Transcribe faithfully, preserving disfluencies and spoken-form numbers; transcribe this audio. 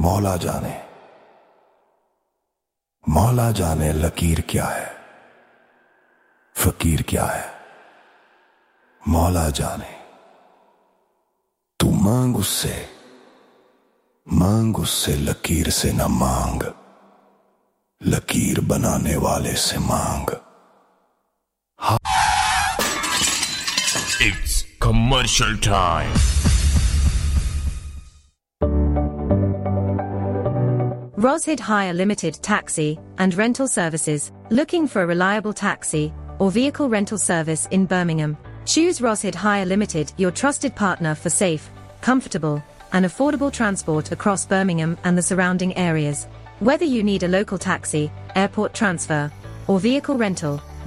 मौला जाने, मौला जाने लकीर क्या है, फकीर क्या है। मौला जाने, तू मांग उससे, मांग उससे लकीर से न मांग, लकीर बनाने वाले से मांग। It's commercial time. Roshid Hire Limited Taxi and Rental Services. Looking for a reliable taxi or vehicle rental service in Birmingham? Choose Roshid Hire Limited, your trusted partner for safe, comfortable, and affordable transport across Birmingham and the surrounding areas. Whether you need a local taxi, airport transfer, or vehicle rental,